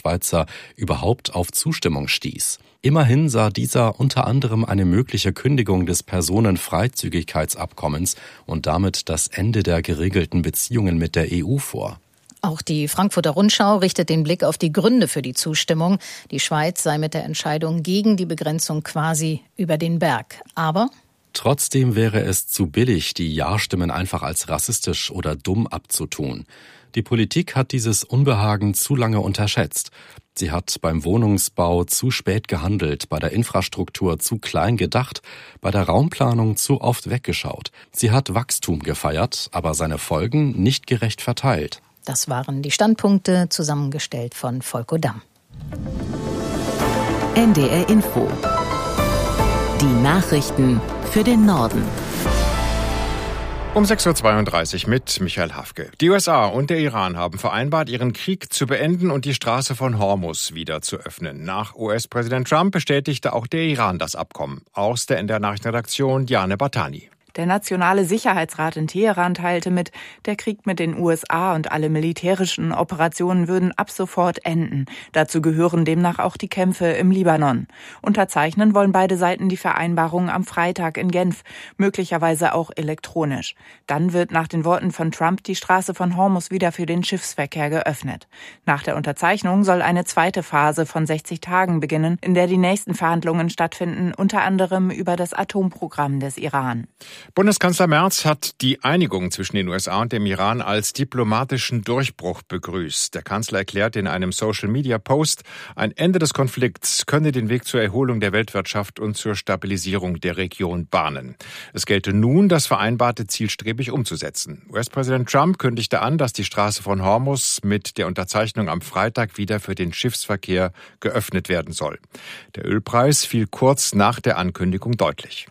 Schweizer überhaupt auf Zustimmung stieß. Immerhin sah dieser unter anderem eine mögliche Kündigung des Personenfreizügigkeitsabkommens und damit das Ende der geregelten Beziehungen mit der EU vor. Auch die Frankfurter Rundschau richtet den Blick auf die Gründe für die Zustimmung. Die Schweiz sei mit der Entscheidung gegen die Begrenzung quasi über den Berg. Aber trotzdem wäre es zu billig, die Ja-Stimmen einfach als rassistisch oder dumm abzutun. Die Politik hat dieses Unbehagen zu lange unterschätzt. Sie hat beim Wohnungsbau zu spät gehandelt, bei der Infrastruktur zu klein gedacht, bei der Raumplanung zu oft weggeschaut. Sie hat Wachstum gefeiert, aber seine Folgen nicht gerecht verteilt. Das waren die Standpunkte, zusammengestellt von Volko Damm. NDR Info. Die Nachrichten für den Norden. Um 6.32 Uhr mit Michael Hafke. Die USA und der Iran haben vereinbart, ihren Krieg zu beenden und die Straße von Hormuz wieder zu öffnen. Nach US-Präsident Trump bestätigte auch der Iran das Abkommen. Aus der NDR Nachrichtenredaktion Diane Bartani. Der Nationale Sicherheitsrat in Teheran teilte mit, der Krieg mit den USA und alle militärischen Operationen würden ab sofort enden. Dazu gehören demnach auch die Kämpfe im Libanon. Unterzeichnen wollen beide Seiten die Vereinbarung am Freitag in Genf, möglicherweise auch elektronisch. Dann wird nach den Worten von Trump die Straße von Hormuz wieder für den Schiffsverkehr geöffnet. Nach der Unterzeichnung soll eine zweite Phase von 60 Tagen beginnen, in der die nächsten Verhandlungen stattfinden, unter anderem über das Atomprogramm des Iran. Bundeskanzler Merz hat die Einigung zwischen den USA und dem Iran als diplomatischen Durchbruch begrüßt. Der Kanzler erklärte in einem Social-Media-Post, ein Ende des Konflikts könne den Weg zur Erholung der Weltwirtschaft und zur Stabilisierung der Region bahnen. Es gelte nun, das vereinbarte zielstrebig umzusetzen. US-Präsident Trump kündigte an, dass die Straße von Hormuz mit der Unterzeichnung am Freitag wieder für den Schiffsverkehr geöffnet werden soll. Der Ölpreis fiel kurz nach der Ankündigung deutlich.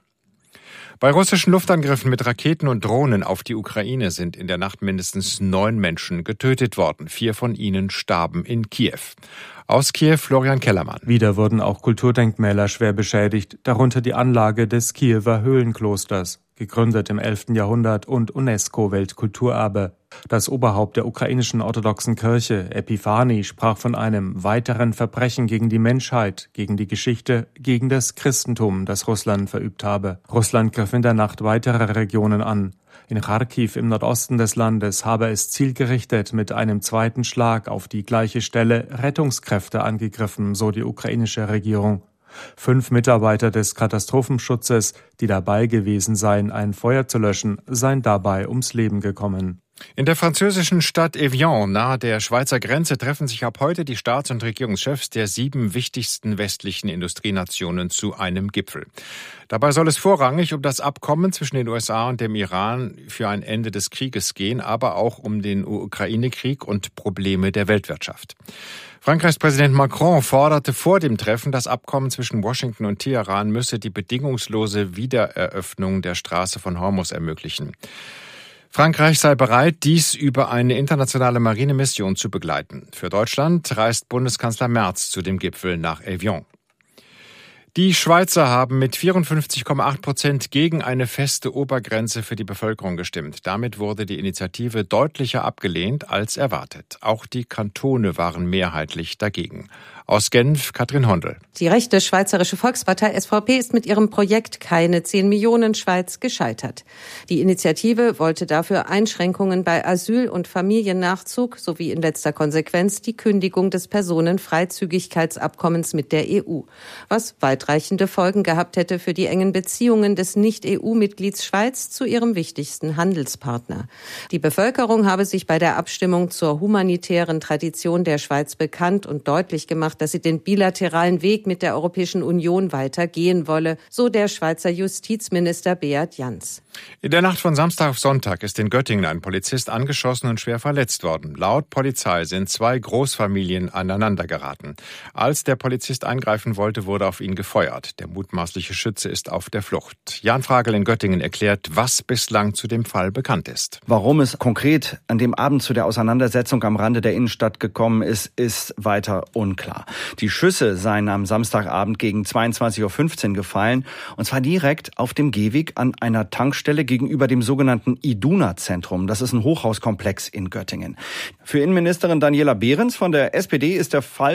Bei russischen Luftangriffen mit Raketen und Drohnen auf die Ukraine sind in der Nacht mindestens 9 Menschen getötet worden. 4 von ihnen starben in Kiew. Aus Kiew Florian Kellermann. Wieder wurden auch Kulturdenkmäler schwer beschädigt, darunter die Anlage des Kiewer Höhlenklosters, gegründet im 11. Jahrhundert und UNESCO-Weltkulturerbe. Das Oberhaupt der ukrainischen orthodoxen Kirche, Epiphani, sprach von einem weiteren Verbrechen gegen die Menschheit, gegen die Geschichte, gegen das Christentum, das Russland verübt habe. Russland griff in der Nacht weitere Regionen an. In Charkiw im Nordosten des Landes habe es zielgerichtet mit einem zweiten Schlag auf die gleiche Stelle Rettungskräfte angegriffen, so die ukrainische Regierung. 5 Mitarbeiter des Katastrophenschutzes, die dabei gewesen seien, ein Feuer zu löschen, seien dabei ums Leben gekommen. In der französischen Stadt Evian nahe der Schweizer Grenze treffen sich ab heute die Staats- und Regierungschefs der 7 wichtigsten westlichen Industrienationen zu einem Gipfel. Dabei soll es vorrangig um das Abkommen zwischen den USA und dem Iran für ein Ende des Krieges gehen, aber auch um den Ukraine-Krieg und Probleme der Weltwirtschaft. Frankreichs Präsident Macron forderte vor dem Treffen, das Abkommen zwischen Washington und Teheran müsse die bedingungslose Wiedereröffnung der Straße von Hormuz ermöglichen. Frankreich sei bereit, dies über eine internationale Marinemission zu begleiten. Für Deutschland reist Bundeskanzler Merz zu dem Gipfel nach Evian. Die Schweizer haben mit 54,8% gegen eine feste Obergrenze für die Bevölkerung gestimmt. Damit wurde die Initiative deutlicher abgelehnt als erwartet. Auch die Kantone waren mehrheitlich dagegen. Aus Genf, Katrin Hondel. Die rechte Schweizerische Volkspartei SVP ist mit ihrem Projekt Keine 10 Millionen Schweiz gescheitert. Die Initiative wollte dafür Einschränkungen bei Asyl- und Familiennachzug sowie in letzter Konsequenz die Kündigung des Personenfreizügigkeitsabkommens mit der EU, was weitreichende Folgen gehabt hätte für die engen Beziehungen des Nicht-EU-Mitglieds Schweiz zu ihrem wichtigsten Handelspartner. Die Bevölkerung habe sich bei der Abstimmung zur humanitären Tradition der Schweiz bekannt und deutlich gemacht, dass sie den bilateralen Weg mit der Europäischen Union weitergehen wolle, so der Schweizer Justizminister Beat Jans. In der Nacht von Samstag auf Sonntag ist in Göttingen ein Polizist angeschossen und schwer verletzt worden. Laut Polizei sind 2 Großfamilien aneinandergeraten. Als der Polizist eingreifen wollte, wurde auf ihn gefeuert. Der mutmaßliche Schütze ist auf der Flucht. Jan Fragel in Göttingen erklärt, was bislang zu dem Fall bekannt ist. Warum es konkret an dem Abend zu der Auseinandersetzung am Rande der Innenstadt gekommen ist, ist weiter unklar. Die Schüsse seien am Samstagabend gegen 22.15 Uhr gefallen, und zwar direkt auf dem Gehweg an einer Tankstelle gegenüber dem sogenannten Iduna-Zentrum. Das ist ein Hochhauskomplex in Göttingen. Für Innenministerin Daniela Behrens von der SPD ist der Fall